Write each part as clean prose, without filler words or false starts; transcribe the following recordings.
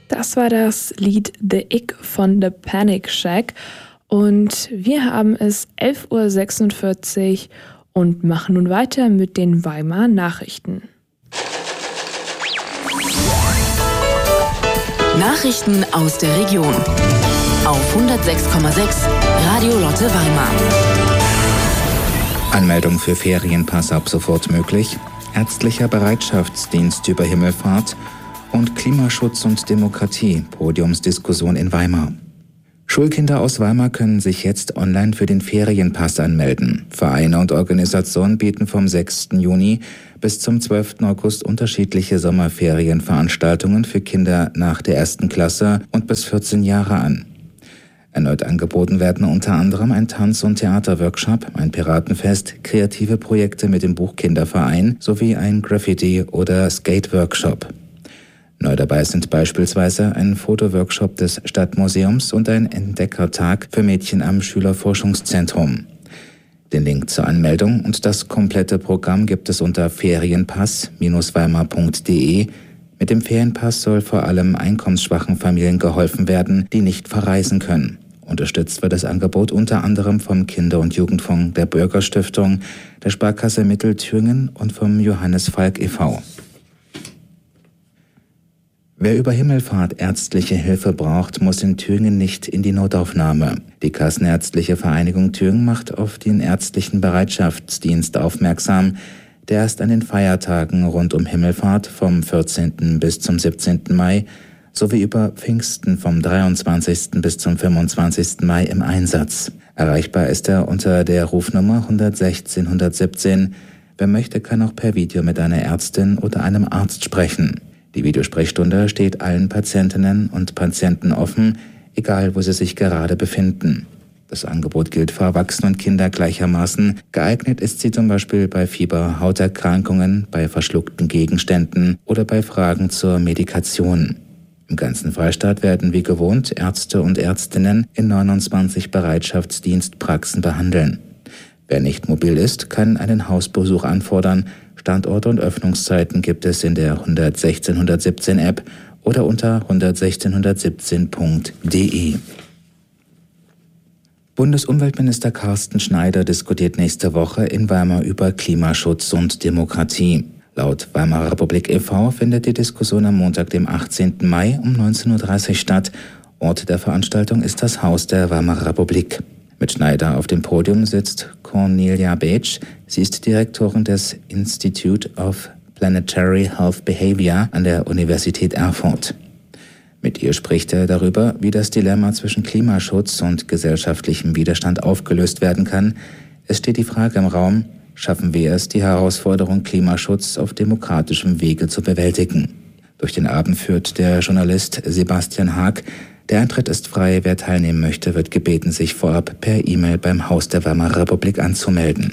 Das war das Lied The Ick von The Panic Shack und wir haben es 11:46 Uhr und machen nun weiter mit den Weimar Nachrichten. Nachrichten aus der Region auf 106,6 Radio Lotte Weimar. Anmeldung für Ferienpass ab sofort möglich, ärztlicher Bereitschaftsdienst über Himmelfahrt und Klimaschutz und Demokratie, Podiumsdiskussion in Weimar. Schulkinder aus Weimar können sich jetzt online für den Ferienpass anmelden. Vereine und Organisationen bieten vom 6. Juni bis zum 12. August unterschiedliche Sommerferienveranstaltungen für Kinder nach der 1. Klasse und bis 14 Jahre an. Erneut angeboten werden unter anderem ein Tanz- und Theaterworkshop, ein Piratenfest, kreative Projekte mit dem Buchkinderverein sowie ein Graffiti- oder Skate-Workshop. Neu dabei sind beispielsweise ein Fotoworkshop des Stadtmuseums und ein Entdeckertag für Mädchen am Schülerforschungszentrum. Den Link zur Anmeldung und das komplette Programm gibt es unter ferienpass-weimar.de. Mit dem Ferienpass soll vor allem einkommensschwachen Familien geholfen werden, die nicht verreisen können. Unterstützt wird das Angebot unter anderem vom Kinder- und Jugendfonds der Bürgerstiftung, der Sparkasse Mittelthüringen und vom Johannes Falk e.V. Wer über Himmelfahrt ärztliche Hilfe braucht, muss in Thüringen nicht in die Notaufnahme. Die Kassenärztliche Vereinigung Thüringen macht auf den ärztlichen Bereitschaftsdienst aufmerksam, der erst an den Feiertagen rund um Himmelfahrt vom 14. bis zum 17. Mai sowie über Pfingsten vom 23. bis zum 25. Mai im Einsatz. Erreichbar ist er unter der Rufnummer 116 117. Wer möchte, kann auch per Video mit einer Ärztin oder einem Arzt sprechen. Die Videosprechstunde steht allen Patientinnen und Patienten offen, egal wo sie sich gerade befinden. Das Angebot gilt für Erwachsene und Kinder gleichermaßen. Geeignet ist sie zum Beispiel bei Fieber, Hauterkrankungen, bei verschluckten Gegenständen oder bei Fragen zur Medikation. Im ganzen Freistaat werden wie gewohnt Ärzte und Ärztinnen in 29 Bereitschaftsdienstpraxen behandeln. Wer nicht mobil ist, kann einen Hausbesuch anfordern. Standorte und Öffnungszeiten gibt es in der 116 117 App oder unter 116117.de. Bundesumweltminister Carsten Schneider diskutiert nächste Woche in Weimar über Klimaschutz und Demokratie. Laut Weimarer Republik e.V. findet die Diskussion am Montag, dem 18. Mai um 19:30 Uhr statt. Ort der Veranstaltung ist das Haus der Weimarer Republik. Mit Schneider auf dem Podium sitzt Cornelia Beetsch. Sie ist Direktorin des Institute of Planetary Health Behavior an der Universität Erfurt. Mit ihr spricht er darüber, wie das Dilemma zwischen Klimaschutz und gesellschaftlichem Widerstand aufgelöst werden kann. Es steht die Frage im Raum, schaffen wir es, die Herausforderung Klimaschutz auf demokratischem Wege zu bewältigen? Durch den Abend führt der Journalist Sebastian Haag. Der Eintritt ist frei. Wer teilnehmen möchte, wird gebeten, sich vorab per E-Mail beim Haus der Weimarer Republik anzumelden.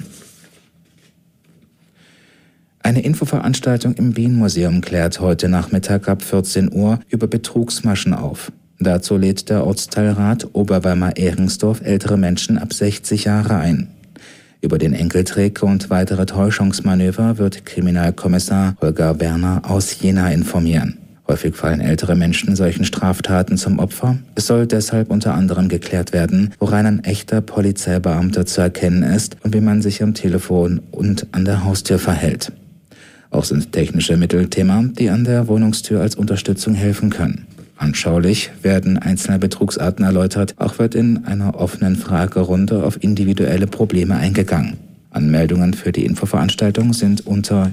Eine Infoveranstaltung im Wien-Museum klärt heute Nachmittag ab 14 Uhr über Betrugsmaschen auf. Dazu lädt der Ortsteilrat Oberweimar-Ehringsdorf ältere Menschen ab 60 Jahre ein. Über den Enkeltrick und weitere Täuschungsmanöver wird Kriminalkommissar Holger Werner aus Jena informieren. Häufig fallen ältere Menschen solchen Straftaten zum Opfer. Es soll deshalb unter anderem geklärt werden, woran ein echter Polizeibeamter zu erkennen ist und wie man sich am Telefon und an der Haustür verhält. Auch sind technische Mittel Thema, die an der Wohnungstür als Unterstützung helfen können. Anschaulich werden einzelne Betrugsarten erläutert, auch wird in einer offenen Fragerunde auf individuelle Probleme eingegangen. Anmeldungen für die Infoveranstaltung sind unter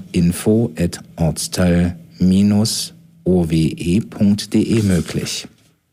info@ortsteil-owe.de möglich.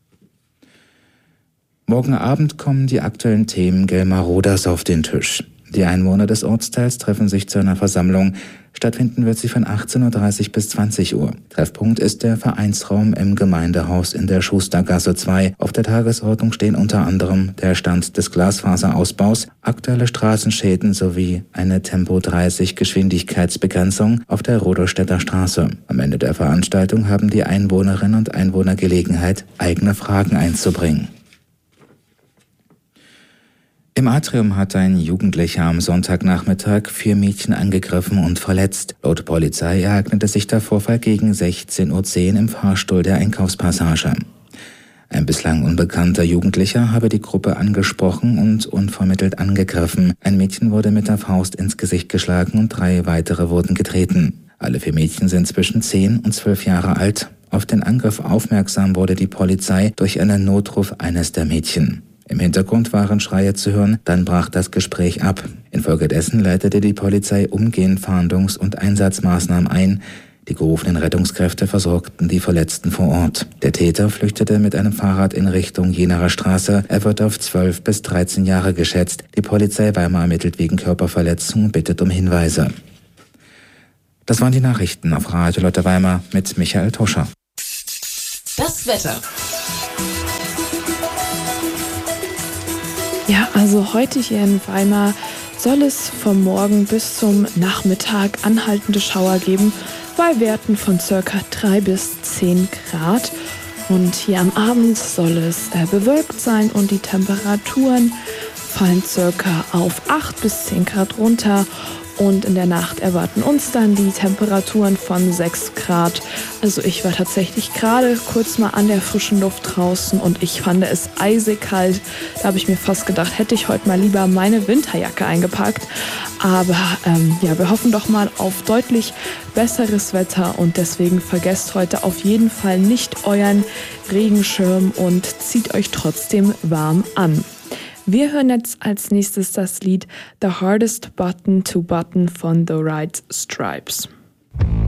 Morgen Abend kommen die aktuellen Themen Gelmaroders auf den Tisch. Die Einwohner des Ortsteils treffen sich zu einer Versammlung. Stattfinden wird sie von 18:30 Uhr bis 20 Uhr. Treffpunkt ist der Vereinsraum im Gemeindehaus in der Schustergasse 2. Auf der Tagesordnung stehen unter anderem der Stand des Glasfaserausbaus, aktuelle Straßenschäden sowie eine Tempo-30 Geschwindigkeitsbegrenzung auf der Rudolstädter Straße. Am Ende der Veranstaltung haben die Einwohnerinnen und Einwohner Gelegenheit, eigene Fragen einzubringen. Im Atrium hat ein Jugendlicher am Sonntagnachmittag 4 Mädchen angegriffen und verletzt. Laut Polizei ereignete sich der Vorfall gegen 16:10 Uhr im Fahrstuhl der Einkaufspassage. Ein bislang unbekannter Jugendlicher habe die Gruppe angesprochen und unvermittelt angegriffen. Ein Mädchen wurde mit der Faust ins Gesicht geschlagen und 3 weitere wurden getreten. Alle 4 Mädchen sind zwischen 10 und 12 Jahre alt. Auf den Angriff aufmerksam wurde die Polizei durch einen Notruf eines der Mädchen. Im Hintergrund waren Schreie zu hören, dann brach das Gespräch ab. Infolgedessen leitete die Polizei umgehend Fahndungs- und Einsatzmaßnahmen ein. Die gerufenen Rettungskräfte versorgten die Verletzten vor Ort. Der Täter flüchtete mit einem Fahrrad in Richtung Jenaer Straße. Er wird auf 12 bis 13 Jahre geschätzt. Die Polizei Weimar ermittelt wegen Körperverletzung und bittet um Hinweise. Das waren die Nachrichten auf Radio Lotte Weimar mit Michael Tuscher. Das Wetter. Ja, also heute hier in Weimar soll es vom Morgen bis zum Nachmittag anhaltende Schauer geben, bei Werten von ca. 3 bis 10 Grad. Und hier am Abend soll es bewölkt sein und die Temperaturen fallen ca. auf 8 bis 10 Grad runter. Und in der Nacht erwarten uns dann die Temperaturen von 6 Grad. Also ich war tatsächlich gerade kurz mal an der frischen Luft draußen und ich fand es eisig kalt. Da habe ich mir fast gedacht, hätte ich heute mal lieber meine Winterjacke eingepackt. Aber wir hoffen doch mal auf deutlich besseres Wetter und deswegen vergesst heute auf jeden Fall nicht euren Regenschirm und zieht euch trotzdem warm an. Wir hören jetzt als nächstes das Lied The Hardest Button to Button von The White Stripes.